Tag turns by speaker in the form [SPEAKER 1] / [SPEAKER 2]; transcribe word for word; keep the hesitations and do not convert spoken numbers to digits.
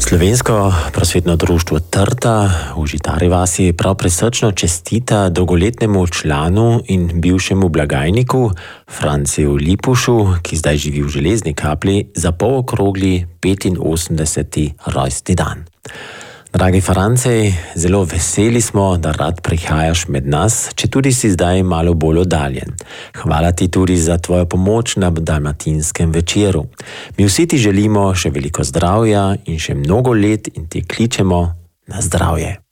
[SPEAKER 1] Slovensko prosvetno društvo Trta v Žitari vasi prav prisrčno čestita dolgoletnemu članu in bivšemu blagajniku Franciju Lipušu, ki zdaj živi v Železni Kapli, za polokrogli petinosemdeseti rojstni dan. Dragi Francej, zelo veseli smo, da rad prihajaš med nas, če tudi si zdaj malo bolj oddaljen. Hvala ti tudi za tvojo pomoč na dalmatinskem večeru. Mi vsi ti želimo še veliko zdravja in še mnogo let in ti kličemo na zdravje.